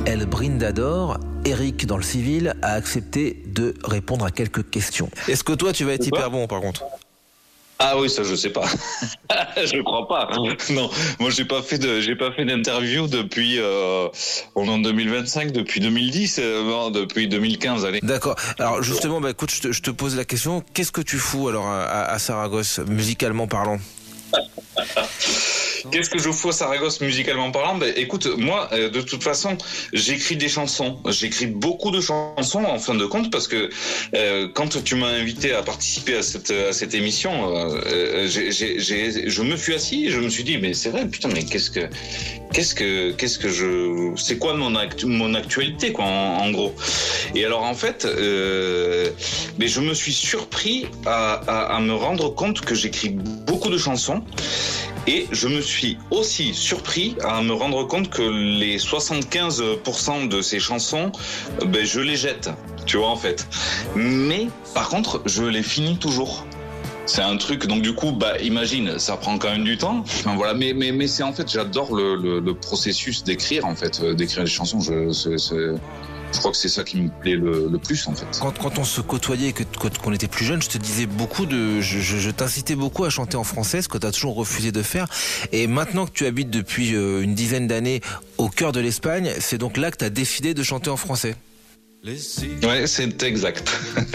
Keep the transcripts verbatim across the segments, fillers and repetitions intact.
El Brindador. Eric, dans le civil, a accepté de répondre à quelques questions. Est-ce que toi, tu vas être hyper bon, par contre ? Ah oui, ça je sais pas. Je crois pas. Non, moi j'ai pas fait de, j'ai pas fait d'interview depuis, euh, on est en deux mille vingt-cinq, depuis deux mille dix, euh, non, depuis deux mille quinze. Allez. D'accord. Alors justement, bah écoute, je te, je te pose la question. Qu'est-ce que tu fous alors à, à Saragosse, musicalement parlant ? Qu'est-ce que je fous à Saragosse musicalement parlant ? Ben, écoute, moi, euh, de toute façon, j'écris des chansons. J'écris beaucoup de chansons en fin de compte parce que euh, quand tu m'as invité à participer à cette à cette émission, euh, j'ai, j'ai, j'ai, je me suis assis et je me suis dit, mais c'est vrai, putain, mais qu'est-ce que qu'est-ce que qu'est-ce que je, c'est quoi mon actu, mon actualité quoi, en, en gros. Et alors en fait, euh, mais je me suis surpris à, à, à me rendre compte que j'écris beaucoup de chansons. Et je me suis aussi surpris à me rendre compte que les soixante-quinze pour cent de ces chansons, ben, je les jette, tu vois, en fait. Mais, par contre, je les finis toujours. C'est un truc, donc du coup, bah, imagine, ça prend quand même du temps. Enfin, voilà, mais, mais, mais c'est en fait, j'adore le, le, le processus d'écrire, en fait, d'écrire des chansons. Je, c'est, c'est... Je crois que c'est ça qui me plaît le, le plus en fait. Quand, quand on se côtoyait, que, quand, qu'on était plus jeune, je te disais beaucoup de, je, je, je t'incitais beaucoup à chanter en français, ce que tu as toujours refusé de faire. Et maintenant que tu habites depuis euh, une dizaine d'années au cœur de l'Espagne, c'est donc là que tu as décidé de chanter en français. Ouais, c'est exact.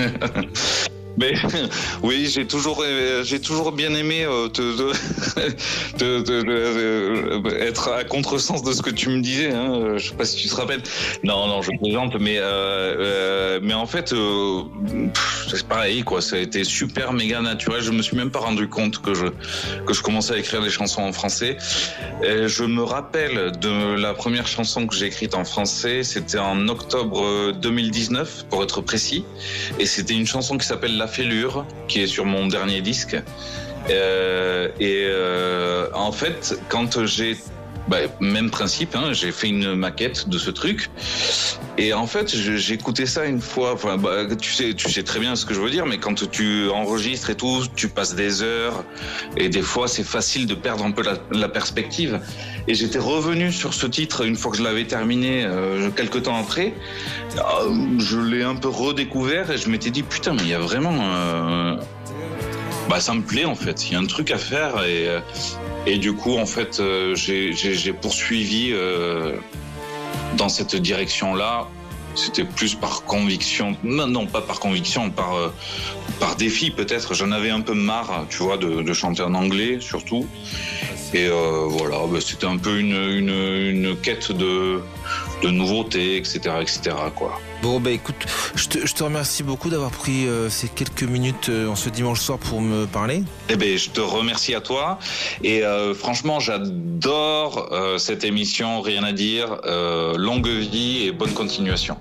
Mais oui, j'ai toujours, euh, j'ai toujours bien aimé euh, te, de, de, de, de, de, être à contresens de ce que tu me disais. Hein. Je sais pas si tu te rappelles. Non, non, je plaisante, mais euh, euh, mais en fait, euh, pff, c'est pareil, quoi. Ça a été super méga naturel. Je me suis même pas rendu compte que je que je commençais à écrire des chansons en français. Et je me rappelle de la première chanson que j'ai écrite en français. C'était en octobre deux mille dix-neuf, pour être précis, et c'était une chanson qui s'appelle La Fêlure, qui est sur mon dernier disque. Euh, et euh, en fait, quand j'ai... Bah, même principe, hein, j'ai fait une maquette de ce truc. Et en fait, j'ai écouté ça une fois. Enfin, bah, tu sais, tu sais très bien ce que je veux dire, mais quand tu enregistres et tout, tu passes des heures. Et des fois, c'est facile de perdre un peu la, la perspective. Et j'étais revenu sur ce titre une fois que je l'avais terminé, euh, quelques temps après. Euh, je l'ai un peu redécouvert et je m'étais dit, putain, mais il y a vraiment... Euh... Bah, ça me plaît, en fait. Il y a un truc à faire et... Euh... Et du coup, en fait, euh, j'ai, j'ai, j'ai poursuivi euh, dans cette direction-là. C'était plus par conviction. Non, non, pas par conviction, par euh, par défi peut-être. J'en avais un peu marre, tu vois, de, de chanter en anglais surtout. Et euh, voilà, bah, c'était un peu une une une quête de de nouveautés, et cetera, et cetera, quoi. Bon, bah écoute, je te, je te remercie beaucoup d'avoir pris euh, ces quelques minutes euh, en ce dimanche soir pour me parler. Eh ben, je te remercie à toi. Et euh, franchement, j'adore euh, cette émission, rien à dire. Euh, longue vie et bonne continuation.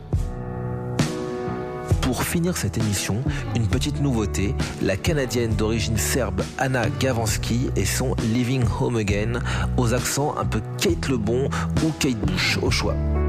Pour finir cette émission, une petite nouveauté, la Canadienne d'origine serbe Anna Gawanski et son Living Home Again, aux accents un peu Kate Lebon ou Kate Bush au choix.